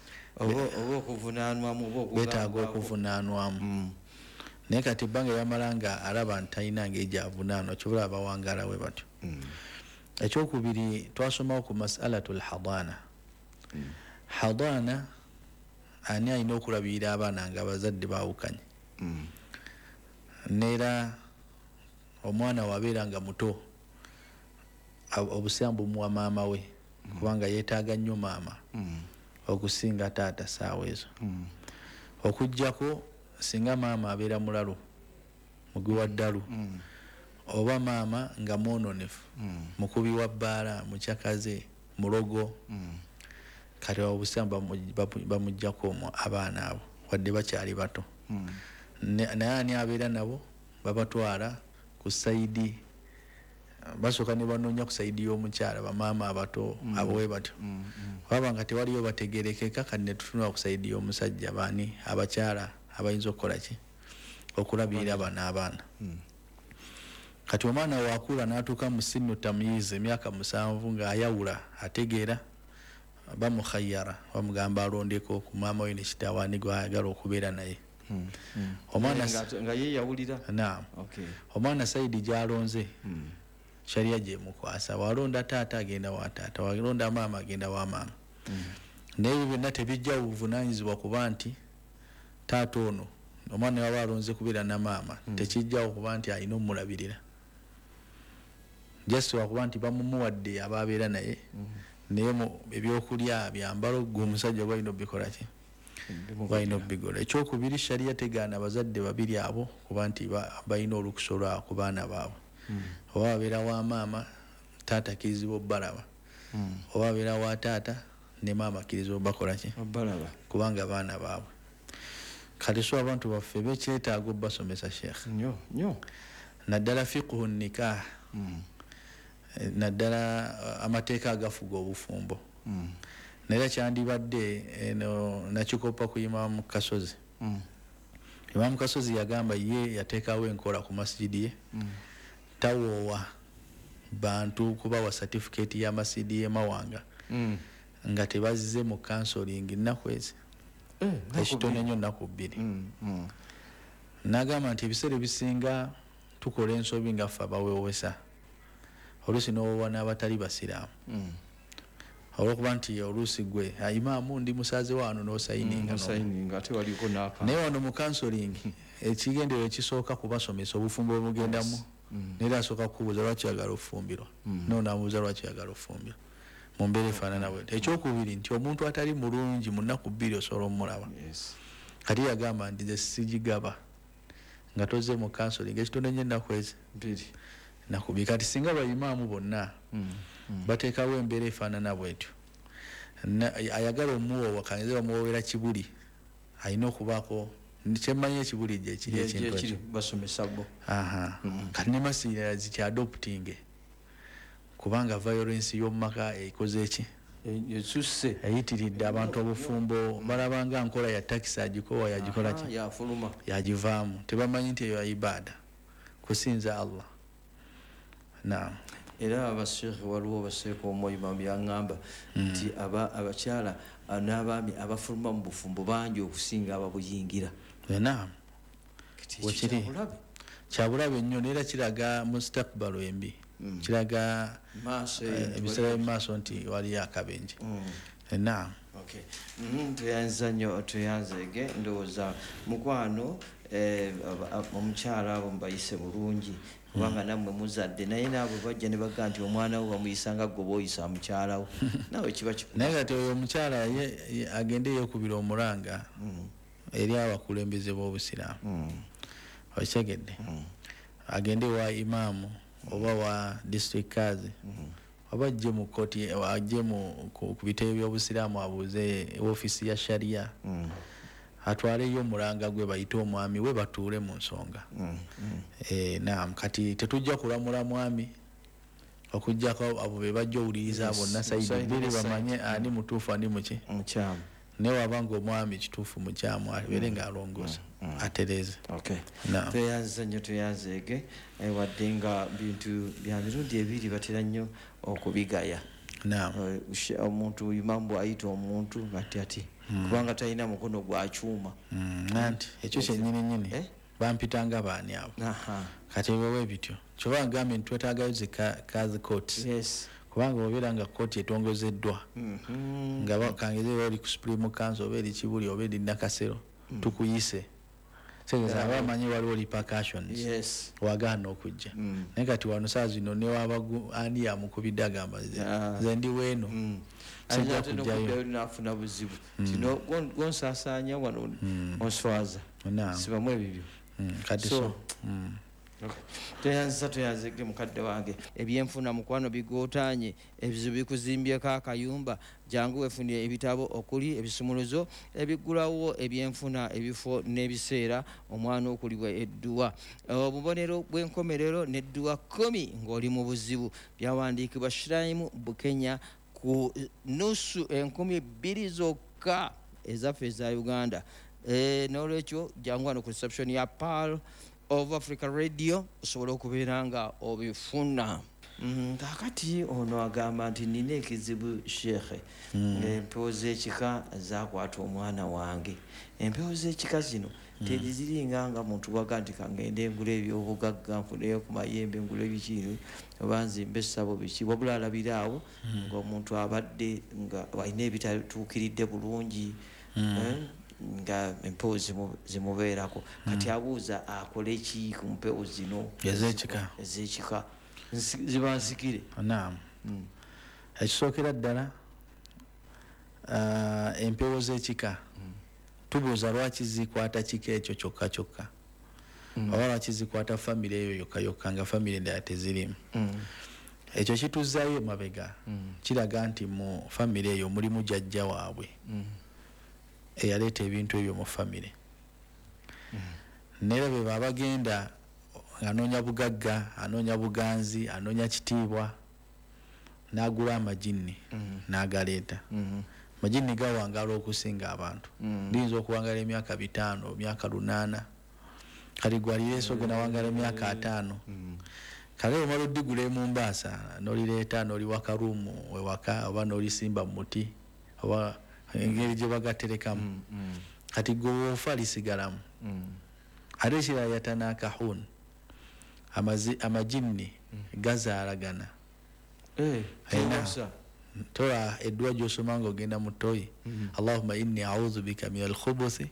beetaaga okuvunaanwamu naye kati ebbanga yamala nga alaba nti talina ngeri gyavunaanwa kyobula abawangaala bwe batyo ekyokubiri twasomawo ku masalatu lhadana hadana ani alina okulabirira abaana nga abazadde baawukanye neera omwana wabeera nga muto obusiyamu bumuwa maama we kubanga yeetaaga nnyo maama okusinga taata saawa ezo okuggyako singa maama abeera mulalu mugi wa ddalu oba maama nga mwononefu mukubi wa bbaala mukyakaze mulogo kati obusiyamu bamuggyako abaana abo wadde bakyali bato naye ani abeera nabo babatwala ku saidi basooka ne banoonya ku saidi y'omukyala bamaama abato abowe batyo waba nga tewaliyo bategerekeka kati ne tutunula ku saidi y'omusajja baani abakyala abayinza okukola ki okulabirira bano abaana kati omwana wakula n'atuuka mu sinu tamyizi emyaka 7 ng'ayawula ategeera bamukhayara bamugamba alondeko ku maama we ne kitaawaani gwayagala okubeera naye nga yeyawulira omwana saidi gyalonze sharia gyemukwasa walonda taata agenda wa taata walonda maama agenda wa maama naye ebyo byonna tebijja buvunaanyizibwa kuba nti taata ono omwana waba alonze kubeera na maama tekijjawo kuba nti alina omulabirira just wakuba nti bamumuwadde ababeera naye naye ebyokulya byambalo gwe omusajja gwalina obikola ki balina obigola ekyokubiri sharia tegaana abazadde babiri abo kuba nti balina olukusa olwa ku baana baabwe oba babeera wa maama taata akirizibwa obbalaba oba babeera wa taata ne maama akirizibwa obbakola ki kubanga baana baabwe kati so abantu baffe bekyetaaga obbasomesa sheekh naddala fiqhu nikah naddala amateeka agafuga obufumbo naye kyandibadde eno nakikopa ku Imam Kasozi Imam Kasozi yagamba ye yateekawo enkola ku masjidi ye tawoowa bantu kubawa certificate ya masjidi ye mawanga nga tebazize mu counseling nnaku ezi ekitono nnyo nnaku 2 n'agamba nti ebiseera ebisinga tukola ensobi nga ffe abawewesa oluusi n'owowa n'abatali basiraamu olwokuba nti oluusi gwe imaamu ndi musaze wano n'osayininga ate waliko n'aka naye wano mu counseling ekigendero ekisooka kubasomesa obufumbo bwemugendamu naye asooka kubuuza lwaki oyagala okufumbirwa noonamubuuza lwaki oyagala okufumbirwa mu mbeera efaanana bwetyo. ekyokubiri nti omuntu atali mulungi mu nnaku bbiri osobola omulaba kati yagamba nti nze sigigaba nga toze mu kansoling ekitono nnyo ennaku ezi nakubi kati singa bayimaamu bonna bateekawo embeera efaanana bwetyo ayagala omuwoowa kanze bamuwoowera kibuli alina okubaako kyemmanyi ekibuli gye ekiri ekintu ekyo basomesa bo kati ne masira zikyadoptinge kubanga violence y'omumaka ekoze eki esusse eyitiridde abantu obufumbo balabanga nkola ya takisi agikowa yagikola ki yafuluma yagivaamu tebamanyi nti eyo ibaada kusinza Allah era abasheekhe waliwo baseeka omwoyimamu yaŋŋamba nti abakyala n'abaami abafuluma mu bufumbo bangi okusinga ababuyingira wekiri kyabulabe nnyo neera kiraga mustakbalo embi kiraga ebiseera bimaaso nti waliyo akabenje tuyanza nnyo tuyanzege ndowooza mukwano omukyala abo mubayise bulungi kubanga nammwe muzadde naye naabwe bajja ne baga nti omwana wo bamuyisanga gwe booyisa mukyalawo nawe kiba naye kati oyo omukyala agende yeekubira omulanga eri abakulembeze b'obusiraamu okitegedde agende wa imaamu oba wa district kazi oba ajje mu koti ajje ku bitebe by'obusiraamu abuuze ofiisi ya sharia atwaleyo omulanga gwe bayite omwami we batuule mu nsonga naam kati tetujja kulamula mwami okugjako abo be bajja owuliriza bonna saidi bbiri bamanye ani mutuufu ani muki mukyamu naye wabanga omwami kituufu mukyamu abeere ng'alongoosa atereze tweyanza nnyo tweyanzeege wadde nga bintu bya mirundi ebiri batera nnyo okubigaya omuntu imamu bw'ayita omuntu ati kubanga talina mukono gwa kyuma anti ekyo kyennyini nnyini bampitanga baani abo kati wewe bityo kyoba ngambye nti twetaagayo zikazi court kubanga obeera nga kooti etongozeddwa nga kangeze oli ku supreme council oba eri kibuli oba eri nakasero tukuyise segeza abamanyi waliwo repercussions wagaana okujja naye kati wano saa zino newabagu ani yamukubidde agamba ze ndi weeno sijja kujjayo nafuna buzibu kino gonsaasanya wano onswaza sibamu ebibyo kati so tuyanzege mukadde wange ebyenfuna mukwano bigootanye ebizibu bikuzimbyeko akayumba jangu wefunire ebitabo okuli ebisumuluzo ebigulawo ebyenfuna ebifo n'ebiseera omwana okulibwa edduwa obubonero bw'enkomerero n'edduwa 10 ng'oli mu buzibu byawandiikibwa Shraimu Bukenya ku nusu 2,000 zokka ezaffe eza Uganda n'olwekyo jangu wano ku reception ya Pearl of Africa Radio osobola okubeera nga obifuna kakati ono agamba nti nina ekizibu sheekhe empewo z'ekika zakwata omwana wange empewo z'ekika zino teziringa nga muntu waga nti kangende ngula ebyobugagga nfuneyo ku mayembe ngula ebikiri oba nzimba essabo biki wabula alabira awo ng'omuntu abadde nga alina ebitatuukiridde bulungi nga empewo zimubeerako kati abuuza akole ki ku mpewo zino ez'ekika ziba nsikire naam ekisookera ddala empewo z'ekika tubuuza lwaki zikwata kika ekyo kyokka kyokka oba lwaki zikwata famire eyo yokka yokka nga famire endala tezirimu ekyo kituzzaayo mabega kiraga nti mu famire eyo mulimu jjajja waabwe eyaleeta ebintu ebyo mu famire neera be baba bagenda anoonya bugagga anoonya buganzi anoonya kitiibwa n'agula amajinni n'agaleeta amajinni gawangala okusinga abantu liyinza okuwangala emyaka 5 myaka 8 kali gwalireeso gena wangala emyaka 5 kale omala oddigula emumbaasa n'olireeta n'oliwa karuumu wewaka oba n'olisimba mu muti oba engeri gye bagaterekamu kati gwe woofa lisigalamu ate ekirala yatanakahun amajinni gazaalagana tola eddwa gy'osoma ng'ogenda mu toyi allahumma inni audhu bika min alkhubuthi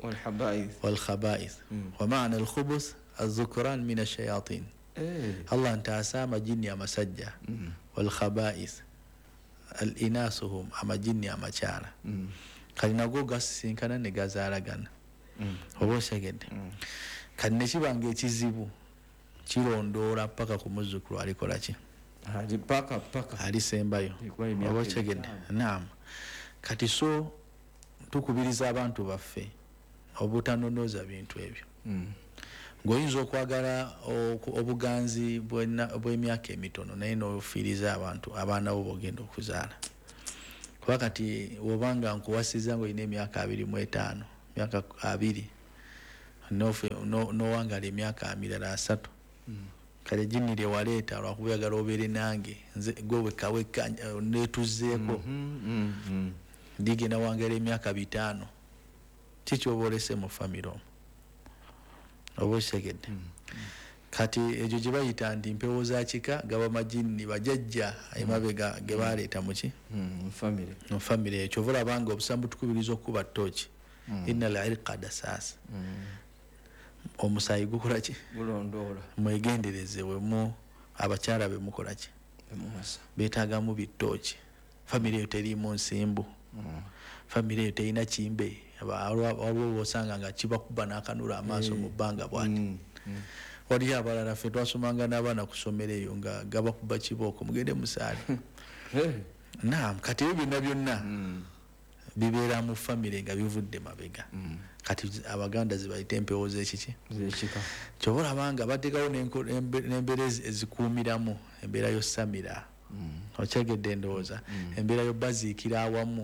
والخبائث ومعنى الخبث الذكران من الشياطين الله انت اسامه جني اما سجى والخبائث الاناث هم اما جني اما چالا kalina go gasinkana ne gazalagana obosegedde kati nekibanga ekizibu kirondoola paka ku muzzukulu alikola ki paka alisembayo obosegedde naam kati so tukubiriza abantu baffe obutanonoza bintu ebyo ng'oyinza okwagala obuganzi bw'emyaka emitono naye n'ofiiriza abantu abaana bo bogenda okuzaala kuba kati wobanga nkuwasiza ng'olina emyaka 25 myaka 2 n'owangala emyaka emirala 3 kale jini lye waleeta lwakuba oyagala obeere nange nze gwe wekaweka neetuzeeko ndigenda wangala emyaka 5 kikyoba olese mu famire omwo oba osegedde kati ekyo gye bayita nti mpewo za kika gaba majini bajajja emabega ge baleeta muki mu famire ekyo bulabanga obusambu tukubiriza okuba ttooki inna al-irqa dasas omusayi gukola ki bulondoola mwegendereze wemu abakyala be mukola ki beetaagamu bittooki famire eyo teriimu nsimbu famire eyo terina kimbe waliwo osanga nga kibakuba n'akanula amaaso mu bbanga bwati waliyo abalala ffe twasomanga n'abaana ku ssomero eyo nga gabakuba kibooko mugende musaale naam kati ebyo byonna byonna bibeera mu famire nga bivudde mabega kati abaganda zibayita empewo z'ekiki kyoba olabanga bateekawo n'embeera ezikuumiramu embeera y'ossamira okyegedde endowooza embeera y'obbaziikira awamu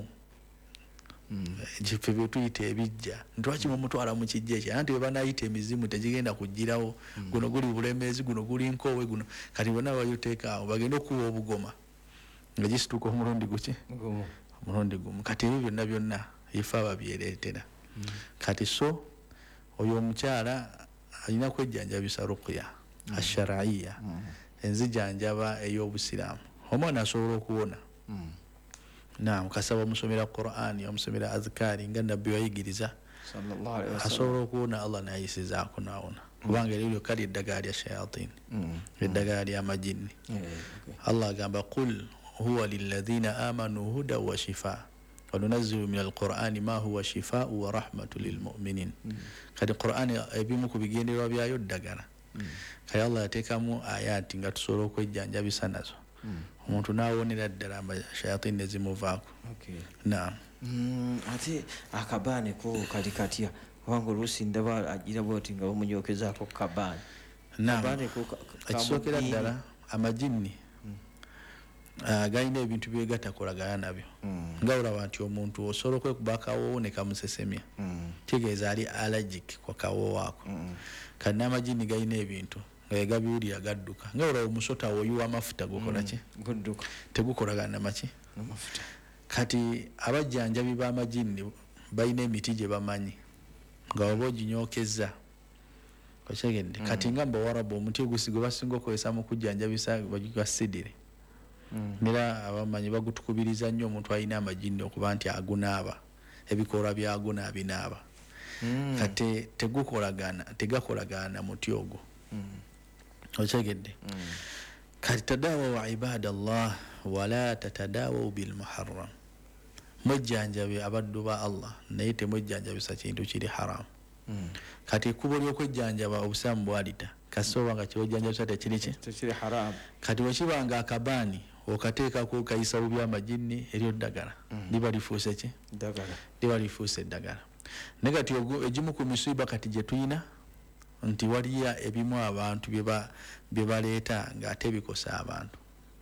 ffe bye tuyita ebijja ntwaki mumutwala mu kijja ekyo anti bwe banayita emizimu tegigenda kugirawo guno guli bulemeezi guno guli nkoowe guno kati bonna bayoteekaawo bagende okuwa obugoma nga gisituka omulundi guki omulundi gumu kati ebyo byonna byonna ife ababyereetera kati so oyo omukyala alina kwejjanjabisa ruqya asharaiya enzijanjaba ey'obusiraamu omwana asobola okuwona naam kasaba omusomera Qur'ani omusomera azkari nga nabbi wayigiriza asobola okuwona Allah nayisizaako nawona kubanga eryo kali eddagala lya shayatin eddagala lya majini Allah agamba qul huwa lilladhina amanu huda wa shifa wanunazzilu min alqur'ani ma huwa shifaa'u wa rahmatu lilmu'minin kadi Qur'ani ebimu ku bigendererwa byayo ddagala kale Allah yateekamu ayati nga tusobola okwejjanjabisa nazo omuntu nawonera ddala shayatin nezimuvaako naam ate akabaane ko kali katya kubanga oluusi ndaba agira bwoti nga bamunyokezaako kabaane ekisookera ddala amajini galina ebintu byegatakolagana nabyo nga olaba nti omuntu osobola okwekuba akawoowo ne kamusesemya kitegeeza ali allergic kwa kawoowo ako kati n'amajini galina ebintu nga gabiwulira gadduka nga olaba omusota oyiwa amafuta gukola ki tegukolagana namaki kati abajjanjabi b'amajini balina emiti gye bamanyi nga oba oginyokeza okyegedde kati nga mbawarabu omuti ogusigo basinga okozesa mu kujjanjabisa bagwa sidire nera abamanyi bagutukubiriza nnyo omuntu alina amajini okuba nti agunaaba ebikoola byago n'abinaaba kati tegakolagana muti ogwo okyegedde kati tadawawu ibadallah wala tatadawawu bilmuharram mwejjanjabe abaddu ba Allah naye temwejjanjabisa kintu kiri haramu kati ekkubo ly'okwejjanjaba obusaamu bwalita kasooba nga kyojjanjabisa tekiri haramu kati wekibanga akabaani okateekako kayisa bubi amajini eryo ddagala liba lifuuse ki liba lifuuse eddagala naye kati egimu ku misiiba kati gye tulina nti waliya ebimu abantu bye baleeta ng'ate bikosa abantu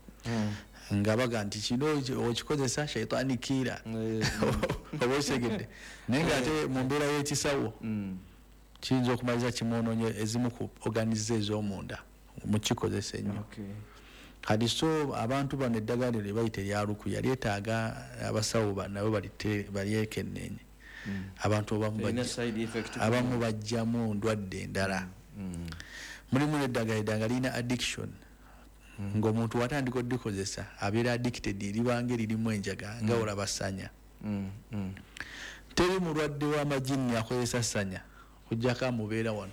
nga baga nti kino okikozesa shaitaani kiira oba osegedde naye ng'ate mu mbeera y'ekisawo kiyinza okumaliza kimwononye ezimu ku organize ez'omunda mukikozesa ennyo kati so abantu bano eddagala lye bayita eryalukuya lyetaaga abasawo nabo balyekeneenye abantu abamu bajjamu ndwadde endala mulimu n'eddagala lirina addiction ng'omuntu watandika oddikozesa abeera addicted libanga eririmu enjaga nga olaba ssanya teri mulwadde w'amajinni akozesa ssanya kujjako amubeera wano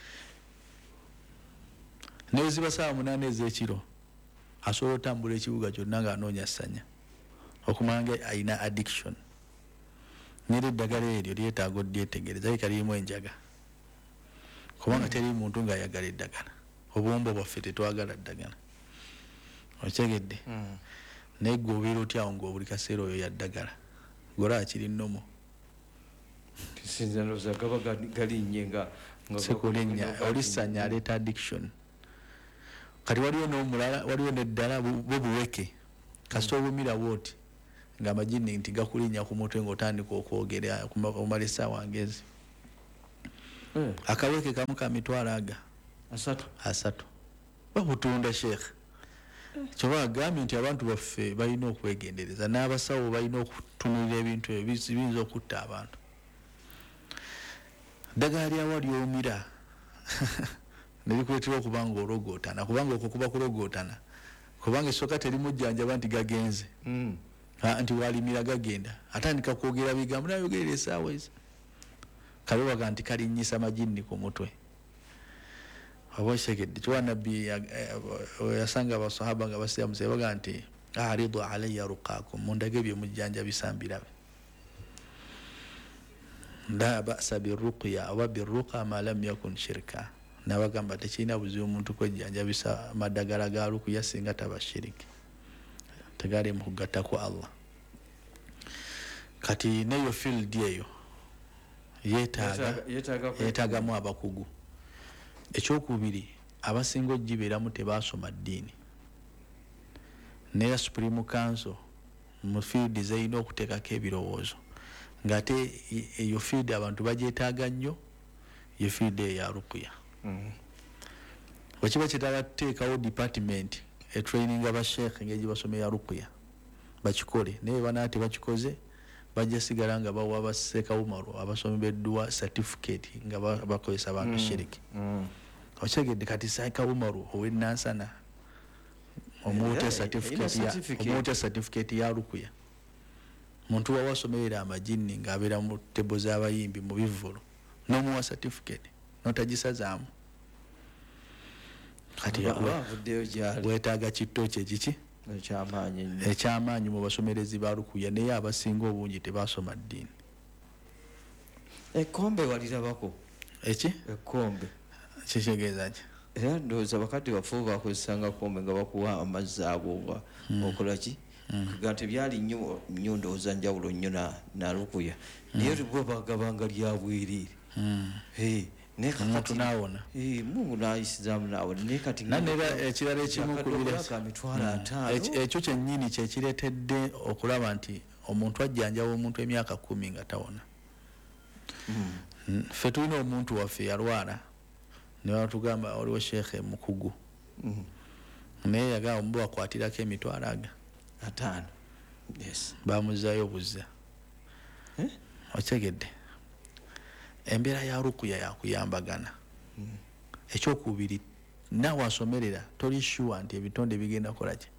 neweziba saawa 8 ez'ekiro asobola otambula ekibuga kyonna ng'anoonya ssanya okumanya nga alina addiction nera eddagala eryo lyetaaga odyetegereza lika lirimu enjaga kubanga teri muntu ng'ayagala eddagala obwombo bwaffe tetwagala ddagala okitegedde naye gwe obeera otyawo ng'obuli kaseera oyo yaddagala gola akiri nnomo sinzanoza gaba galinnye nga sekulinnya oli ssanya aleeta addiction kati waliwo n'omulala waliwo n'eddala bubuweke kasita obumira bwoti ng'amajini nti gakulinnya ku mutwe ng'otandika okwogera omala essaawa ngezi akaweke kamu ka mitwalo aga 3 babutunda sheekh kyoba agambye nti abantu baffe balina okwegendereza n'abasawo balina okutunulira ebintu ebyo biyinza okutta abantu ddagala lyawa lyomira nelikuleetera okuba nga ologootana kubanga okwo kuba kulogootana kubanga esooka terimujjanjaba nti gagenze nti walimira gagenda atandika kwogera bigambo nayogerera essaawa ezi kabebaga nti kalinnyisa majinni ku mutwe oba okitegedde kiwa nabbi yasanga abasahaba nga basiramusa yabaga nti aridu alayya ruqaakum mundage byemujjanjabisa mbirabe la ba'sa birruqya oba birruqa ma lam yakun shirka nabagamba tekirina buzibu omuntu kwejjanjabisa madagala ga ruqya singa taba shiriki tegali mu kugatta ku Allah kati neyo field eyo yeetaagamu abakugu ekyokubiri abasinga ogibeeramu tebasoma ddiini neya supreme council mu field zeyina okuteekako ebirowoozo ng'ate eyo field abantu bagyetaaga nnyo yo field eya ruqya wekiba kyetaaga tuteekawo department etraining abasheekhe ngeri gibasomera ruqya bakikole naye banaa tebakikoze bajja sigala nga bawa abaseka umaru abasomi beddwa certificate nga bakozesa abantu shiriki okitegedde kati seka umaru ow'ennansana omuute certificate ya ruqya muntu wawasomerera amajinni ng'abeera mu tebo z'abayimbi mu bivvulu n'omuwa certificate notagisazaamu kati wetaaga kitto kye kiki ekyamaanyi mu basomerezi ba ruqya naye abasinga obungi tebasoma ddiini ekkombe walirabako eki ekkombe kitegeeza ki era ndowooza bakadde bafu bakozesanga kombe nga bakuwa amazzi ago nga okolaki nga tebyali nnyo ndowooza njawulo nnyo na ruqya naye libwo bagabanga lyabwerere omuntu naawona mungu nayisizaamu naawona naye kati nanera ekirala ekimu ekyo kyennyini kyekireetedde okulaba nti omuntu ajjanjaba omuntu emyaka 10 nga tawona ffe tulina omuntu waffe yalwala nebatugamba waliwo sheekhe mukugu naye yagamba muba bakwatirako emitwalo aga 5 bamuzaayo obuzza okitegedde embeera ya ruqya yakuyambagana ekyokubiri naawe asomerera toli sure nti ebitonde bigenda kukolaki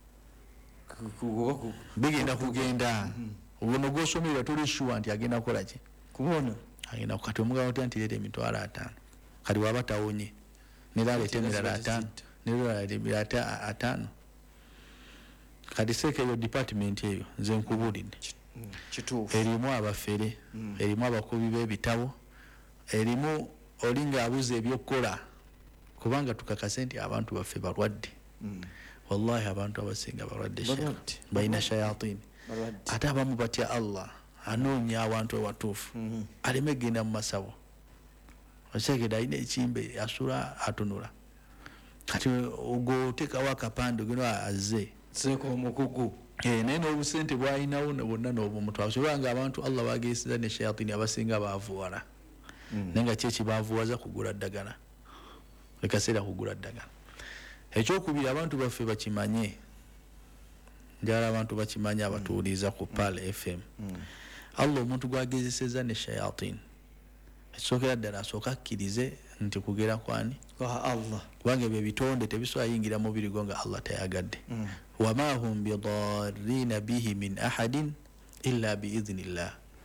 bigenda kugenda obuno gwosomerera toli sure nti agenda kukolaki kubona agenda kati omugabo otya nti leeta emitwalo 5 kati waba tawonye nera aleeta emirala 5 nera aleeta 5 kati seeka eyo department eyo nze nkubuulidde erimu abafere erimu abakubi b'ebitabo erimu olinga abuza ebyokukola kubanga tukakase nti abantu baffe balwadde wallahi abantu abasinga balwadde balina shayatini ate abamu batya Allah anoonya abantu ewatuufu aleme genda mu masabo okitegedde alina ekimbe asula atunula kati ogwo oteekawo akapande ogeno azze seeka omukugu naye n'obusente bwalinawo bonna n'obumutwalo sobanga abantu Allah bageeseza ne shayatini abasinga baavuwala naye nga kyekibaavuwaza kugula ddagala lekaseera kugula ddagala ekyokubiri abantu baffe bakimanye njala abantu bakimanye abatuuliza ku PAL FM Allah omuntu gwagezeseza ne shayatini ekisookera ddala asooka akkirize nti kugera kwani kwa Allah kubanga ebyo ebitonde tebisobola yingira mubiri gwo nga Allah tayagadde wama hum bidarrina bihi min ahadin illa biidhnillah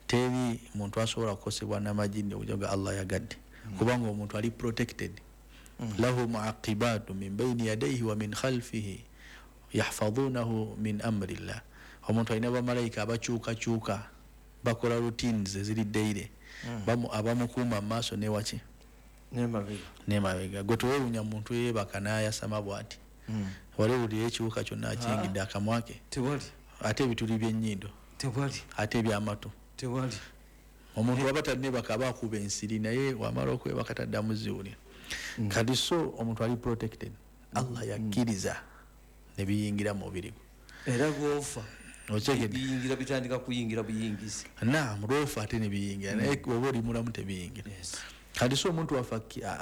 teri muntu asobola kukosebwa n'amajini okujoga Allah yagadde kubanga omuntu ali protected lahu muaqibatu min bayni yadayhi wa min khalfihi yahfazunahu min amrillah omuntu alina bamalayika abakyukakyuka bakola routines eziri daily abamukuuma mu maaso ne waki nemabega gwe tewewunya muntu yeebaka n'ayasama bw'ati wali buli ekiwuka kyonna akiyingidde akamwa ke ate ebituli by'ennyindo ate ebyamatu omuntu waba tanebaka aba akuba ensiri naye wamala okwebaka taddamu ziwulira kati so omuntu ali protected Allah yakkiriza ne biyingira mu mubiri era bwofa biyingira bitandika kuyingira buyingizi lwofa ate ne biyingira naye oba oli mulamu tebiyingira kati so omuntu